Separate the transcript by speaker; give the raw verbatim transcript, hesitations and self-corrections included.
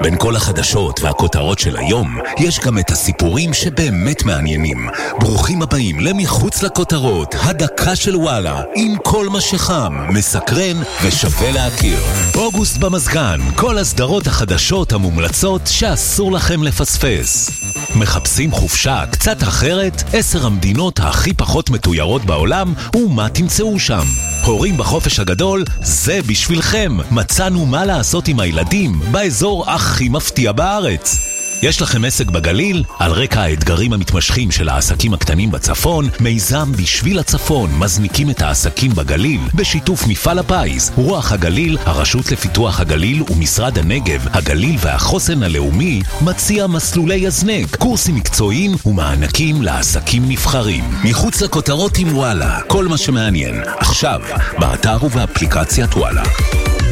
Speaker 1: בין כל החדשות והכותרות של היום, יש גם את הסיפורים שבאמת מעניינים. ברוכים הבאים למחוץ לכותרות, הדקה של וואלה, עם כל מה שחם, מסקרן ושווה להכיר. אוגוסט במזגן, כל הסדרות החדשות המומלצות שאסור לכם לפספס. מחפשים חופשה קצת אחרת? עשר המדינות הכי פחות מתוירות בעולם, ומה תמצאו שם? הורים בחופש הגדול, זה בשבילכם. מצאנו מה לעשות עם הילדים באזור הכי מפתיע בארץ. יש לכם עסק בגליל? על רקע האתגרים המתמשכים של העסקים הקטנים בצפון, מיזם בשביל הצפון מזניקים את העסקים בגליל בשיתוף מפעל הפיס, רוח הגליל, הרשות לפיתוח הגליל ומשרד הנגב, הגליל והחוסן הלאומי מציע מסלולי הזנק, קורסים מקצועיים ומענקים לעסקים נבחרים. מחוץ לכותרות עם וואלה, כל מה שמעניין, עכשיו, באתר ובאפליקציית וואלה.